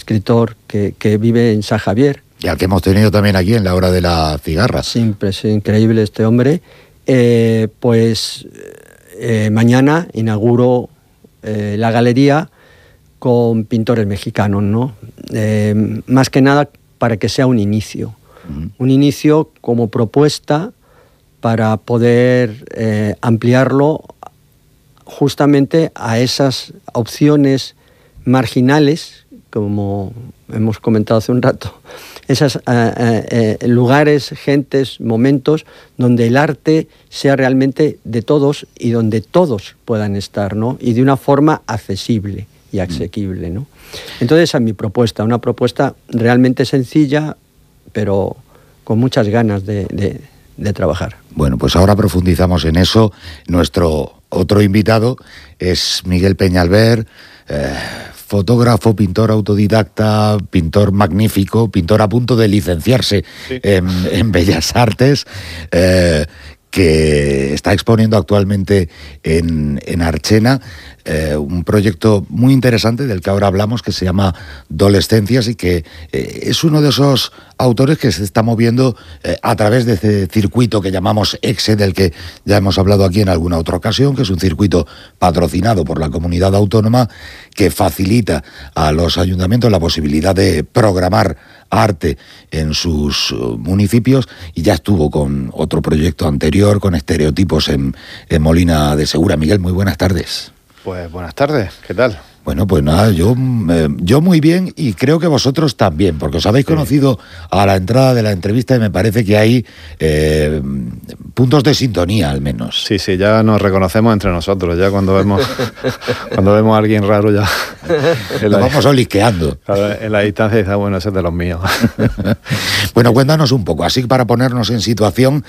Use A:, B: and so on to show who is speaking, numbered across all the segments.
A: escritor que vive en San Javier.
B: Y al que hemos tenido también aquí en la hora de la cigarra.
A: Siempre es increíble este hombre. Mañana inauguro la galería con pintores mexicanos, ¿no? Más que nada para que sea un inicio. Un inicio como propuesta para poder ampliarlo justamente a esas opciones marginales, como hemos comentado hace un rato, esos lugares, gentes, momentos donde el arte sea realmente de todos y donde todos puedan estar, ¿no? Y de una forma accesible y asequible, ¿no? Entonces, esa es mi propuesta, una propuesta realmente sencilla, pero con muchas ganas de trabajar.
B: Bueno, pues ahora profundizamos en eso. Nuestro otro invitado es Miguel Peñalver, fotógrafo, pintor autodidacta, pintor magnífico, pintor a punto de licenciarse en Bellas Artes, que está exponiendo actualmente en Archena un proyecto muy interesante del que ahora hablamos, que se llama Dolescencias, y que es uno de esos autores que se está moviendo a través de ese circuito que llamamos EXE, del que ya hemos hablado aquí en alguna otra ocasión, que es un circuito patrocinado por la comunidad autónoma que facilita a los ayuntamientos la posibilidad de programar arte en sus municipios, y ya estuvo con otro proyecto anterior, con Estereotipos en Molina de Segura. Miguel, muy buenas tardes.
C: Pues buenas tardes, ¿qué tal?
B: Bueno, pues nada, yo muy bien, y creo que vosotros también, porque os habéis conocido a la entrada de la entrevista y me parece que hay puntos de sintonía, al menos.
C: Sí, ya nos reconocemos entre nosotros, ya cuando vemos a alguien raro ya...
B: Lo vamos olisqueando.
C: En la distancia dice, bueno, ese es de los míos.
B: Bueno, cuéntanos un poco, así para ponernos en situación,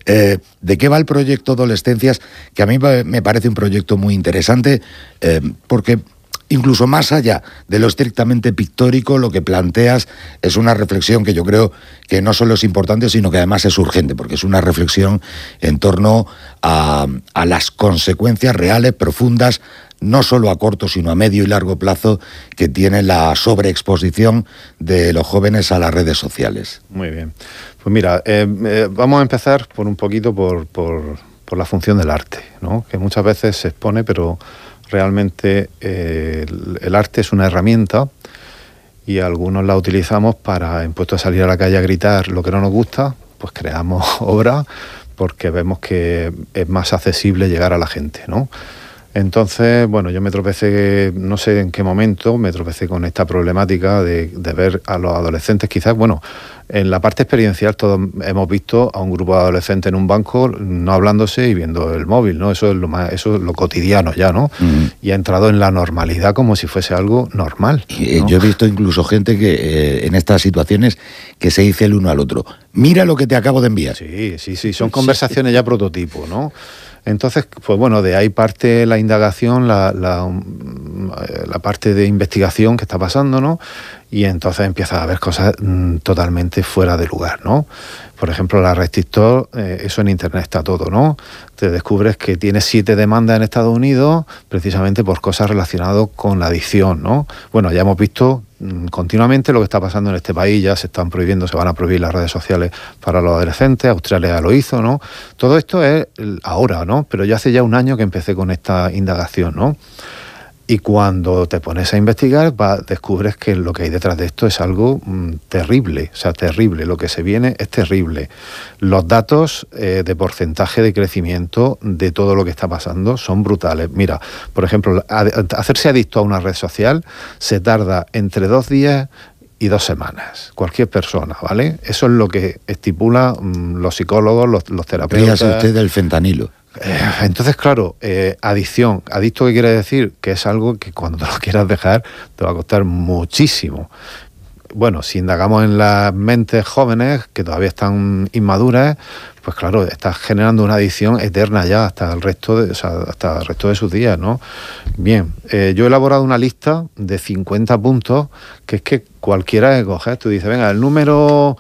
B: de qué va el proyecto Dolescencias, que a mí me parece un proyecto muy interesante, porque... incluso más allá de lo estrictamente pictórico, lo que planteas es una reflexión que yo creo que no solo es importante, sino que además es urgente, porque es una reflexión en torno a las consecuencias reales, profundas, no solo a corto, sino a medio y largo plazo, que tiene la sobreexposición de los jóvenes a las redes sociales. Muy bien.
C: Pues mira, vamos a empezar por un poquito por la función del arte, ¿no? Que muchas veces se expone, pero... realmente el arte es una herramienta y algunos la utilizamos para, impuestos a salir a la calle a gritar lo que no nos gusta, pues creamos obra porque vemos que es más accesible llegar a la gente, ¿no? Entonces, bueno, yo me tropecé, no sé en qué momento, me tropecé con esta problemática de ver a los adolescentes, quizás, bueno, en la parte experiencial todos hemos visto a un grupo de adolescentes en un banco no hablándose y viendo el móvil, ¿no? Eso es lo cotidiano ya, ¿no? Y ha entrado en la normalidad como si fuese algo normal, ¿no?
B: Yo he visto incluso gente que en estas situaciones que se dice el uno al otro, mira lo que te acabo de enviar.
C: Sí, son conversaciones ya prototipo, ¿no? Entonces, pues bueno, de ahí parte la indagación, la parte de investigación que está pasando, ¿no? Y entonces empiezas a ver cosas totalmente fuera de lugar, ¿no? Por ejemplo, la red TikTok, eso en Internet está todo, ¿no? Te descubres que tienes 7 demandas en Estados Unidos precisamente por cosas relacionadas con la adicción, ¿no? Bueno, ya hemos visto continuamente lo que está pasando en este país, ya se están prohibiendo, se van a prohibir las redes sociales para los adolescentes, Australia lo hizo, ¿no? Todo esto es ahora, ¿no? Pero yo hace ya un año que empecé con esta indagación, ¿no? Y cuando te pones a investigar, descubres que lo que hay detrás de esto es algo terrible, o sea, terrible. Lo que se viene es terrible. Los datos de porcentaje de crecimiento de todo lo que está pasando son brutales. Mira, por ejemplo, hacerse adicto a una red social se tarda entre 2 días y 2 semanas, cualquier persona, ¿vale? Eso es lo que estipulan los psicólogos, los terapeutas.
B: Ríase usted del fentanilo.
C: Entonces, claro, adicción. ¿Adicto qué quiere decir? Que es algo que cuando te lo quieras dejar te va a costar muchísimo. Bueno, si indagamos en las mentes jóvenes que todavía están inmaduras, pues claro, estás generando una adicción eterna ya hasta el resto de sus días, ¿no? Bien, yo he elaborado una lista de 50 puntos que es que cualquiera que coges, tú dices, venga, el número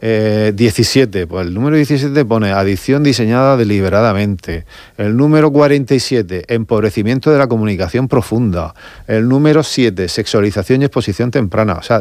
C: 17, pues el número 17 pone adicción diseñada deliberadamente. El número 47, empobrecimiento de la comunicación profunda. El número 7, sexualización y exposición temprana. O sea,